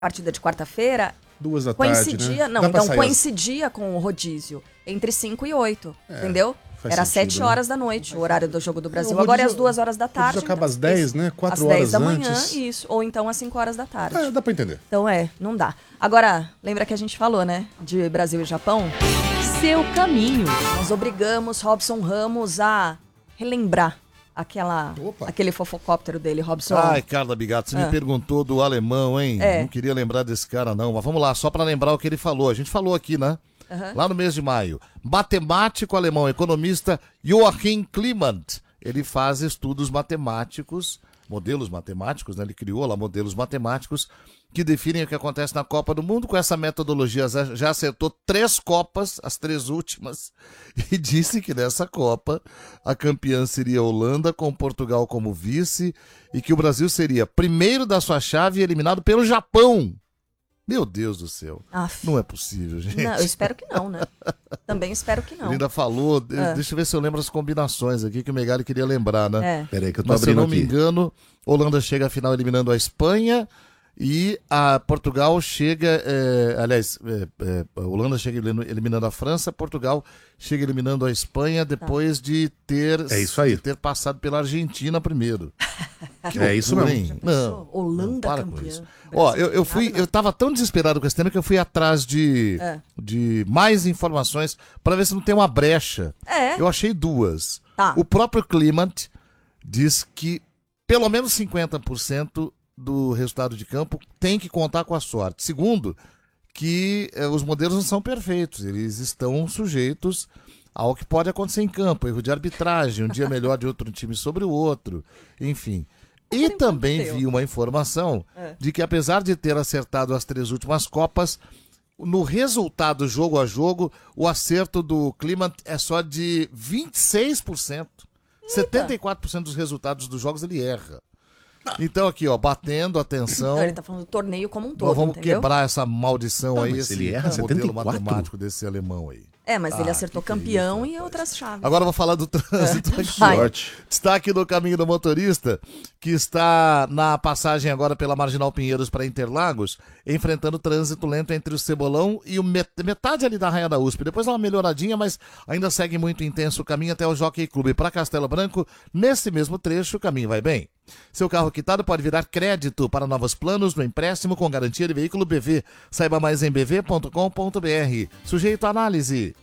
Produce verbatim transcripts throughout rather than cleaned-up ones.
partida de quarta-feira, Duas da coincidia, tarde, né? não, Dá pra então sair coincidia às... com o rodízio entre cinco e oito, é, entendeu? Era sentido, sete né? horas da noite, o horário do Jogo do Brasil. rodízio, Agora é às duas horas da tarde. O acaba então, às dez, isso, né? Quatro às horas dez da manhã, antes. isso. Ou então às cinco horas da tarde. É, dá pra entender. Então é, não dá. Agora, lembra que a gente falou, né? De Brasil e Japão? Seu caminho. Nós obrigamos Robson Ramos a relembrar aquela, aquele fofocóptero dele, Robson. Ai, Carla Bigato, você ah. me perguntou do alemão, hein? É. Não queria lembrar desse cara, não. Mas vamos lá, só pra lembrar o que ele falou. A gente falou aqui, né? Uhum. Lá no mês de maio. Matemático alemão, economista Joachim Kliment. Ele faz estudos matemáticos, modelos matemáticos, né? Ele criou lá modelos matemáticos que definem o que acontece na Copa do Mundo. Com essa metodologia já acertou três Copas, as três últimas, e disse que nessa Copa a campeã seria a Holanda, com Portugal como vice, e que o Brasil seria primeiro da sua chave e eliminado pelo Japão. Meu Deus do céu. Aff. Não é possível, gente. Não, eu espero que não, né? Também espero que não. Ele ainda falou, é. deixa eu ver se eu lembro as combinações aqui que o Megali queria lembrar, né? É. Peraí que eu tô Mas, abrindo se eu não aqui. me engano, Holanda chega à final eliminando a Espanha e a Portugal chega, é, aliás, é, é, a Holanda chega eliminando a França, Portugal chega eliminando a Espanha depois tá. de ter, é isso aí. de ter passado pela Argentina primeiro. Que é isso mesmo. Não, Holanda não, para campeã. com isso. Ó, eu, eu fui, eu tava tão desesperado com esse tema que eu fui atrás de, é. de mais informações para ver se não tem uma brecha. É. Eu achei duas. Tá. O próprio Kliment diz que pelo menos cinquenta por cento do resultado de campo tem que contar com a sorte. Segundo, que eh, os modelos não são perfeitos, eles estão sujeitos ao que pode acontecer em campo, erro de arbitragem, um dia melhor de outro time sobre o outro, enfim. E também vi uma informação é. de que, apesar de ter acertado as três últimas Copas, no resultado jogo a jogo, o acerto do Kliment é só de vinte e seis por cento. Eita. setenta e quatro por cento dos resultados dos jogos ele erra. Então aqui, ó, batendo, atenção. Não, ele tá falando do torneio como um todo, nós vamos entendeu? quebrar essa maldição Não, aí, mas esse ele erra modelo setenta e quatro? matemático desse alemão aí. É, mas Ah, ele acertou que que campeão é isso, e outras chaves. Agora eu vou falar do trânsito É. aqui. Vai. Sorte. Destaque no caminho do motorista, que está na passagem agora pela Marginal Pinheiros para Interlagos, enfrentando trânsito lento entre o Cebolão e o met metade ali da Raia da U S P. Depois dá uma melhoradinha, mas ainda segue muito intenso o caminho até o Jockey Clube. Para Castelo Branco, nesse mesmo trecho, o caminho vai bem. Seu carro quitado pode virar crédito para novos planos no empréstimo com garantia de veículo B V. Saiba mais em b v ponto com ponto b r. Sujeito a análise.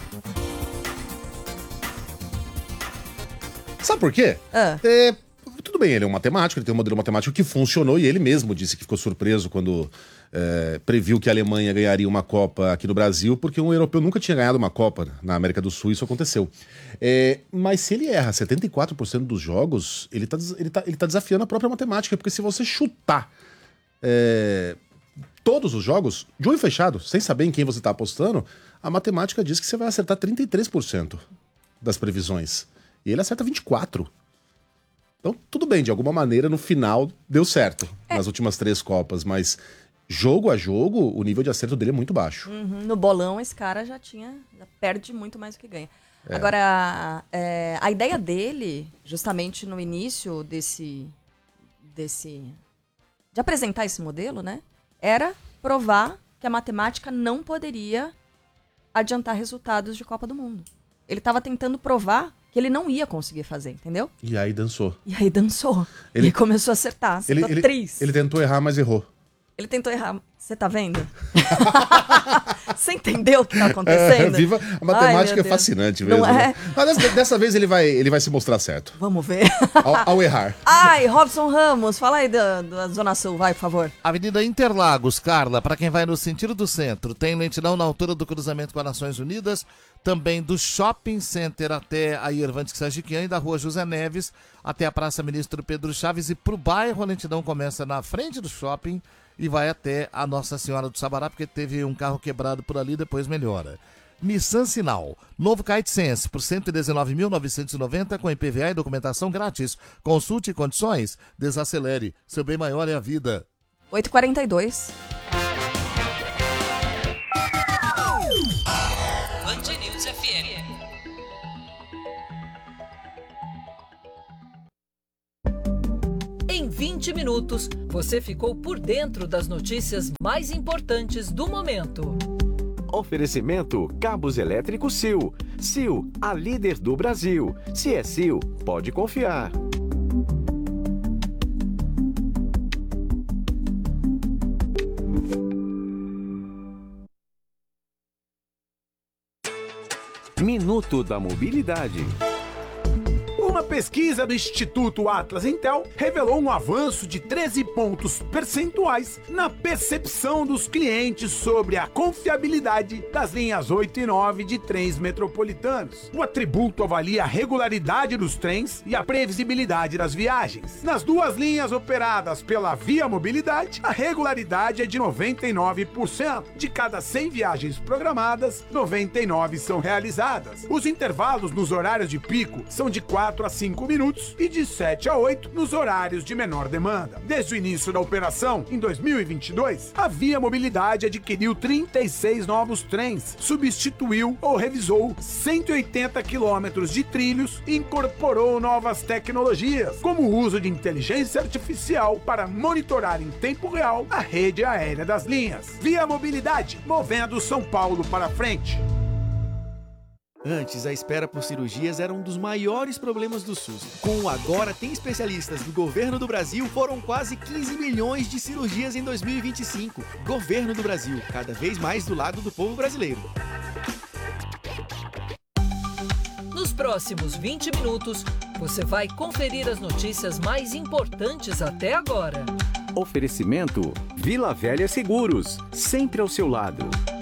Sabe por quê? Ah. É, tudo bem, ele é um matemático, ele tem um modelo matemático que funcionou e ele mesmo disse que ficou surpreso quando é, previu que a Alemanha ganharia uma Copa aqui no Brasil, porque um europeu nunca tinha ganhado uma Copa na América do Sul, isso aconteceu. É, mas se ele erra setenta e quatro por cento dos jogos, ele está ele tá, ele tá desafiando a própria matemática, porque se você chutar é, todos os jogos, de olho fechado, sem saber em quem você está apostando, a matemática diz que você vai acertar trinta e três por cento das previsões. E ele acerta vinte e quatro por cento. Então, tudo bem, de alguma maneira, no final, deu certo. É. Nas últimas três Copas, mas jogo a jogo, o nível de acerto dele é muito baixo. Uhum. No bolão, esse cara já tinha, já perde muito mais do que ganha. É. Agora, é, a ideia dele, justamente no início desse, desse... de apresentar esse modelo, né? Era provar que a matemática não poderia adiantar resultados de Copa do Mundo. Ele estava tentando provar que ele não ia conseguir fazer, entendeu? E aí dançou. E aí dançou. Ele e começou a acertar. Ele, ele, ele, ele tentou errar, mas errou. Ele tentou errar. Você tá vendo? Você entendeu o que tá acontecendo? É, viva, a matemática Ai, é fascinante mesmo. Não é? Né? Mas dessa, dessa vez ele vai, ele vai se mostrar certo. Vamos ver. Ao, ao errar. Ai, Robson Ramos, fala aí da, da Zona Sul, vai, por favor. Avenida Interlagos, Carla, para quem vai no sentido do centro, tem lentidão na altura do cruzamento com as Nações Unidas, também do Shopping Center até a Iervantes Sagiquian e da Rua José Neves até a Praça Ministro Pedro Chaves, e pro bairro a lentidão começa na frente do shopping e vai até a Nossa Senhora do Sabará, porque teve um carro quebrado por ali, depois melhora. Nissan Sinal, novo Kite Sense por cento e dezenove mil novecentos e noventa com I P V A e documentação grátis. Consulte condições, desacelere, seu bem maior é a vida. oito e quarenta e dois. Band News F M. Em vinte vinte minutos, você ficou por dentro das notícias mais importantes do momento. Oferecimento Cabos Elétricos Sil. Sil, a líder do Brasil. Se é Sil, pode confiar. Minuto da Mobilidade. Uma pesquisa do Instituto Atlas Intel revelou um avanço de treze pontos percentuais na percepção dos clientes sobre a confiabilidade das linhas oito e nove de trens metropolitanos. O atributo avalia a regularidade dos trens e a previsibilidade das viagens. Nas duas linhas operadas pela Via Mobilidade, a regularidade é de noventa e nove por cento. De cada cem viagens programadas, noventa e nove são realizadas. Os intervalos nos horários de pico são de quatro a cinco minutos e de sete a oito nos horários de menor demanda. Desde o início da operação, em dois mil e vinte e dois, a Via Mobilidade adquiriu trinta e seis novos trens, substituiu ou revisou cento e oitenta quilômetros de trilhos e incorporou novas tecnologias, como o uso de inteligência artificial para monitorar em tempo real a rede aérea das linhas. Via Mobilidade, movendo São Paulo para frente. Antes, a espera por cirurgias era um dos maiores problemas do SUS. Com o Agora Tem Especialistas do Governo do Brasil, foram quase quinze milhões de cirurgias em dois mil e vinte e cinco. Governo do Brasil, cada vez mais do lado do povo brasileiro. Nos próximos vinte minutos, você vai conferir as notícias mais importantes até agora. Oferecimento Vila Velha Seguros, sempre ao seu lado.